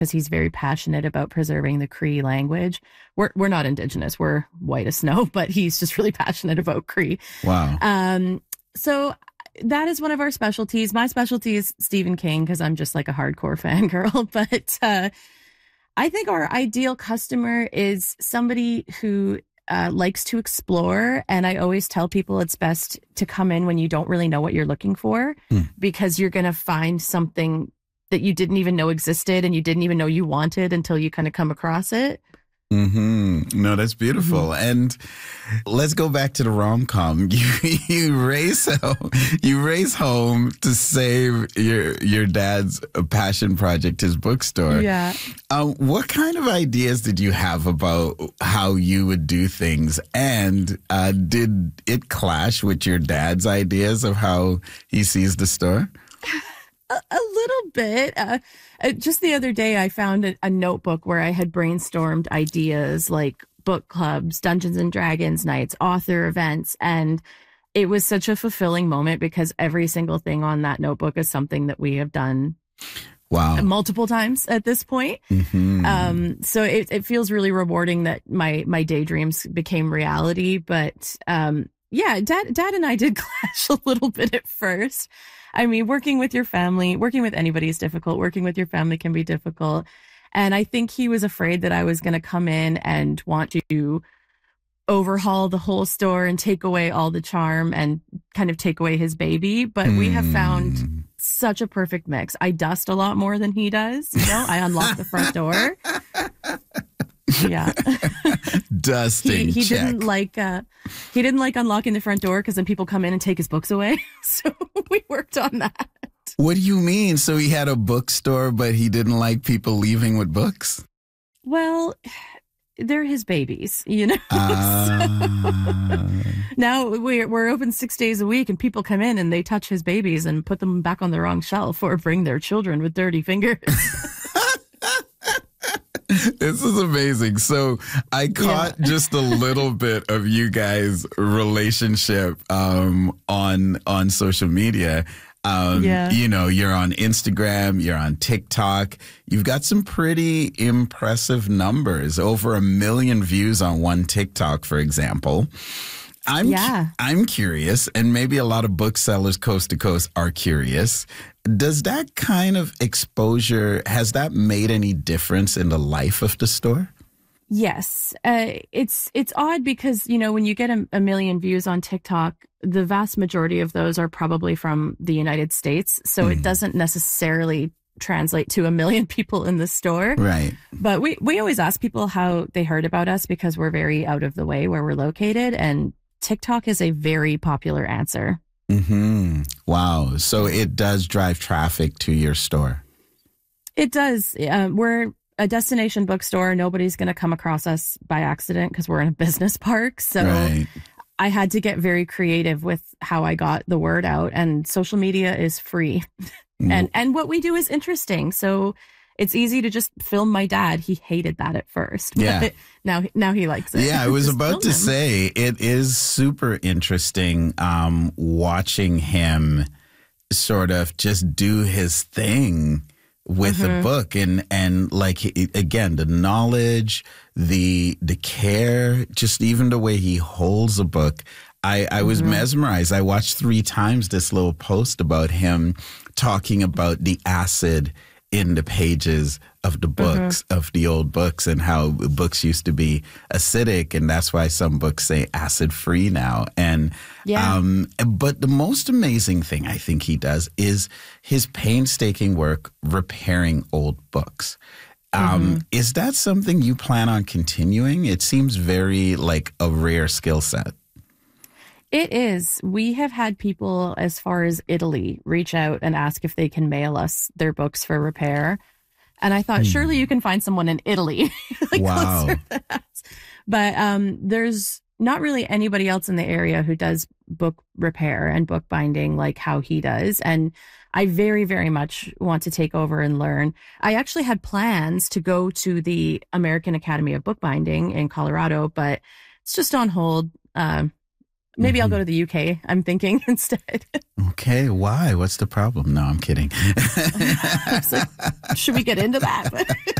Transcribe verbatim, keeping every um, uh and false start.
he's very passionate about preserving the Cree language. We're we're not Indigenous, we're white as snow, but he's just really passionate about Cree. Wow. Um, so that is one of our specialties. My specialty is Stephen King because I'm just like a hardcore fangirl. But uh, I think our ideal customer is somebody who uh, likes to explore. And I always tell people it's best to come in when you don't really know what you're looking for, mm. because you're going to find something that you didn't even know existed and you didn't even know you wanted until you kind of come across it. Mm-hmm. No, that's beautiful. Mm-hmm. And let's go back to the rom-com. You you race home, you race home to save your your dad's passion project, his bookstore. Yeah. Um, what kind of ideas did you have about how you would do things? And uh, did it clash with your dad's ideas of how he sees the store? A, a little bit. Uh, uh, just the other day, I found a, a notebook where I had brainstormed ideas like book clubs, Dungeons and Dragons nights, author events. And it was such a fulfilling moment because every single thing on that notebook is something that we have done wow. multiple times at this point. Mm-hmm. Um, so it, it feels really rewarding that my, my daydreams became reality. But um, yeah, dad, dad and I did clash a little bit at first. I mean, working with your family, working with anybody is difficult. Working with your family can be difficult. And I think he was afraid that I was going to come in and want to overhaul the whole store and take away all the charm and kind of take away his baby. But mm. we have found such a perfect mix. I dust a lot more than he does. You know, I unlock the front door. Yeah. Dusting. He, he check. didn't like uh he didn't like unlocking the front door because then people come in and take his books away. So we worked on that. What do you mean? So he had a bookstore, but he didn't like people leaving with books? Well, they're his babies, you know. Uh... so now we're we're open six days a week, and people come in and they touch his babies and put them back on the wrong shelf or bring their children with dirty fingers. This is amazing. So I caught yeah. just a little bit of you guys' relationship um, on on social media. Um, yeah. You know, you're on Instagram, you're on TikTok. You've got some pretty impressive numbers, over a million views on one TikTok, for example. I'm yeah. I'm curious, and maybe a lot of booksellers coast to coast are curious. Does that kind of exposure, has that made any difference in the life of the store? Yes. Uh, it's it's odd because, you know, when you get a, a million views on TikTok, the vast majority of those are probably from the United States. So mm. it doesn't necessarily translate to a million people in the store. Right. But we, we always ask people how they heard about us because we're very out of the way where we're located. And TikTok is a very popular answer. Mm-hmm. Wow. So it does drive traffic to your store. It does. Uh, we're a destination bookstore. Nobody's going to come across us by accident because we're in a business park. So right. I had to get very creative with how I got the word out, and social media is free. Mm. and and what we do is interesting. So it's easy to just film my dad. He hated that at first. Yeah. But now, now he likes it. Yeah, I was Just about to him. say, it is super interesting um, watching him sort of just do his thing with mm-hmm. the book. And, and like, again, the knowledge, the the care, just even the way he holds a book. I, I was mm-hmm. mesmerized. I watched three times this little post about him talking about the acid in the pages of the books, mm-hmm. of the old books, and how books used to be acidic, and that's why some books say acid free now. And yeah. um, but the most amazing thing I think he does is his painstaking work repairing old books. Um, mm-hmm. Is that something you plan on continuing? It seems very like a rare skill set. It is. We have had people as far as Italy reach out and ask if they can mail us their books for repair. And I thought, mm. surely you can find someone in Italy. like wow. But um, there's not really anybody else in the area who does book repair and book binding like how he does. And I very, very much want to take over and learn. I actually had plans to go to the American Academy of Bookbinding in Colorado, but it's just on hold. Um, Maybe Mm-hmm. I'll go to the U K, I'm thinking instead. Okay, why? What's the problem? No, I'm kidding. So, should we get into that?